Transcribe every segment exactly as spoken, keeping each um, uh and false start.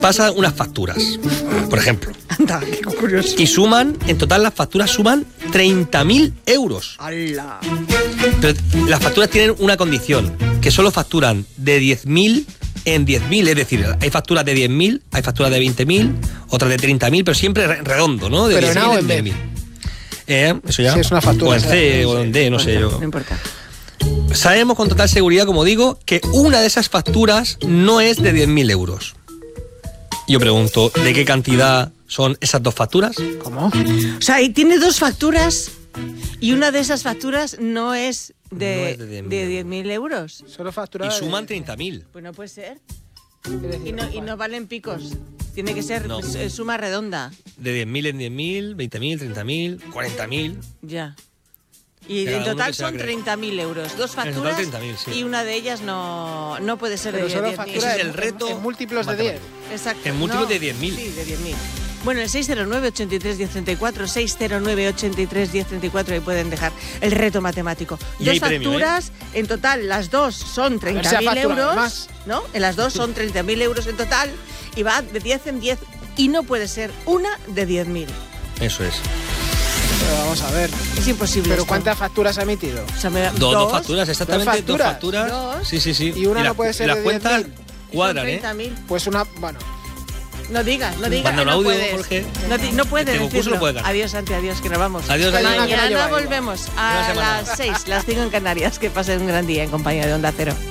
pasa unas facturas, por ejemplo. Anda, qué curioso. Y suman, en total las facturas suman treinta mil euros. ¡Hala! Pero las facturas tienen una condición, que solo facturan de diez mil en diez mil, es decir, hay facturas de diez mil, hay facturas de veinte mil, otras de treinta mil, pero siempre redondo, ¿no? De pero diez mil en diez mil. Eh, eso ya. Sí, es una factura. O en C o en D, no sé yo. No importa. Sabemos con total seguridad, como digo, que una de esas facturas no es de diez mil euros. Yo pregunto, ¿de qué cantidad son esas dos facturas? ¿Cómo? O sea, y tiene dos facturas y una de esas facturas no es de, no es de diez mil euros. Solo factura. Y suman de... treinta mil. Pues no puede ser. Decir, Y no, y no valen picos. Tiene que ser No. eh, suma redonda. De diez mil en diez mil, veinte mil, treinta mil, cuarenta mil. Ya. Y Cada en uno total que se va son a creer. treinta mil euros. Dos En total facturas treinta mil, sí. y una de ellas no, no puede ser Pero de solo diez mil. factura Ese es en, el reto en múltiplos de diez. Exacto. En múltiplos de diez mil. Sí, de diez mil. Bueno, el seis cero nueve, ochenta y tres, diez treinta y cuatro, seis cero nueve, ochenta y tres, diez treinta y cuatro, ahí pueden dejar el reto matemático. Y dos hay premio, facturas, en total las dos son treinta sea mil factura, euros, además. ¿no? En las dos son treinta mil euros en total y va de diez en diez y no puede ser una de diez mil. Eso es. Pero vamos a ver. Es imposible. ¿Pero esto. cuántas facturas ha emitido? O sea, me da- Dos, dos facturas, exactamente. ¿Dos Dos facturas? facturas. Dos. Sí, sí, sí. Y una no las- puede ser las de cuentas diez mil. cuadran, ¿eh? treinta mil. Pues una. Bueno. No digas, no digas. Manda un no audio, puedes. Jorge. No, di- no puedes Este concurso decirlo. lo puede ganar. Adiós, Santi, adiós, que nos vamos. Adiós, Mañana Dani. que no Mañana lleva igual. volvemos Buena a semana. las seis, las cinco en Canarias. Que pasen un gran día en compañía de Onda Cero.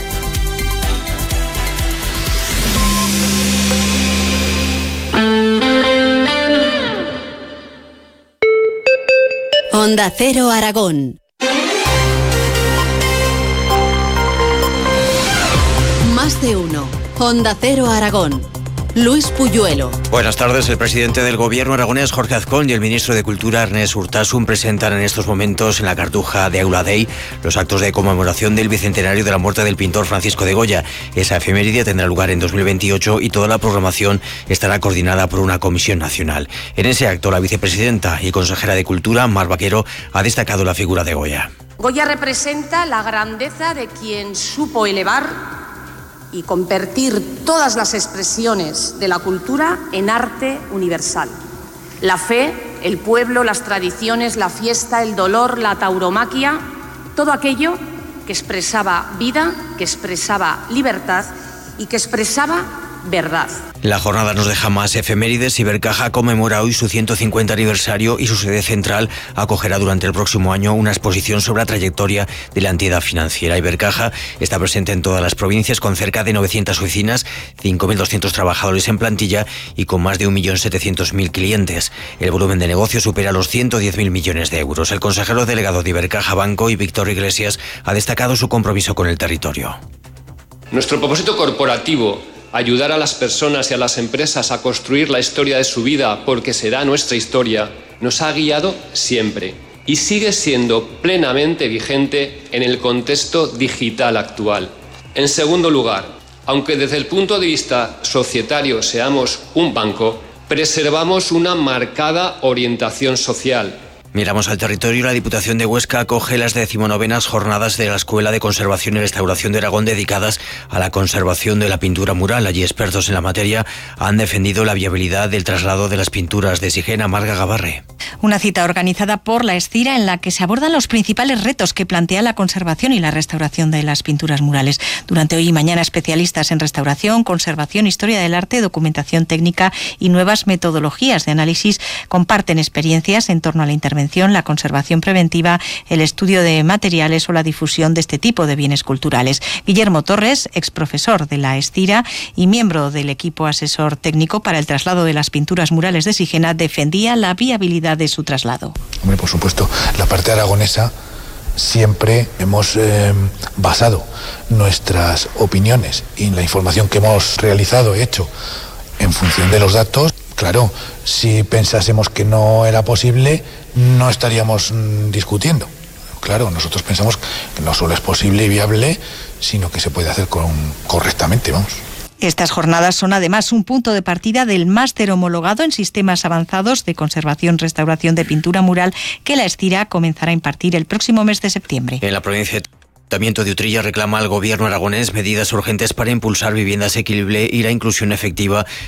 Onda Cero Aragón. Más de uno. Onda Cero Aragón. Luis Puyuelo. Buenas tardes. El presidente del gobierno aragonés, Jorge Azcón, y el ministro de Cultura, Ernest Urtasun, presentan en estos momentos en la Cartuja de Aula Dei los actos de conmemoración del bicentenario de la muerte del pintor Francisco de Goya. Esa efeméride tendrá lugar en dos mil veintiocho y toda la programación estará coordinada por una comisión nacional. En ese acto, la vicepresidenta y consejera de Cultura, Mar Vaquero, ha destacado la figura de Goya. Goya representa la grandeza de quien supo elevar y convertir todas las expresiones de la cultura en arte universal. La fe, el pueblo, las tradiciones, la fiesta, el dolor, la tauromaquia, todo aquello que expresaba vida, que expresaba libertad y que expresaba verdad. La jornada nos deja más efemérides. Ibercaja conmemora hoy su ciento cincuenta aniversario y su sede central acogerá durante el próximo año una exposición sobre la trayectoria de la entidad financiera. Ibercaja está presente en todas las provincias con cerca de novecientas oficinas, cinco mil doscientos trabajadores en plantilla y con más de un millón setecientos mil clientes. El volumen de negocio supera los ciento diez mil millones de euros. El consejero delegado de Ibercaja Banco y Víctor Iglesias ha destacado su compromiso con el territorio. Nuestro propósito corporativo, ayudar a las personas y a las empresas a construir la historia de su vida porque será nuestra historia, nos ha guiado siempre y sigue siendo plenamente vigente en el contexto digital actual. En segundo lugar, aunque desde el punto de vista societario seamos un banco, preservamos una marcada orientación social. Miramos al territorio. La Diputación de Huesca acoge las decimonovenas jornadas de la Escuela de Conservación y Restauración de Aragón dedicadas a la conservación de la pintura mural. Allí expertos en la materia han defendido la viabilidad del traslado de las pinturas de Sigena. Marga Gabarre. Una cita organizada por la Estira en la que se abordan los principales retos que plantea la conservación y la restauración de las pinturas murales. Durante hoy y mañana, especialistas en restauración, conservación, historia del arte, documentación técnica y nuevas metodologías de análisis comparten experiencias en torno a la intervención, la conservación preventiva, el estudio de materiales o la difusión de este tipo de bienes culturales. Guillermo Torres, exprofesor de la Estira y miembro del equipo asesor técnico para el traslado de las pinturas murales de Sigena, defendía la viabilidad de su traslado. Hombre, por supuesto, la parte aragonesa siempre hemos eh, basado nuestras opiniones y la información que hemos realizado, hecho, en función de los datos. Claro, si pensásemos que no era posible, no estaríamos mm, discutiendo. Claro, nosotros pensamos que no solo es posible y viable, sino que se puede hacer con, correctamente, vamos. Estas jornadas son además un punto de partida del máster homologado en sistemas avanzados de conservación y restauración de pintura mural que la Estira comenzará a impartir el próximo mes de septiembre. En la provincia Ayuntamiento de Utrilla reclama al gobierno aragonés medidas urgentes para impulsar vivienda asequible y la inclusión efectiva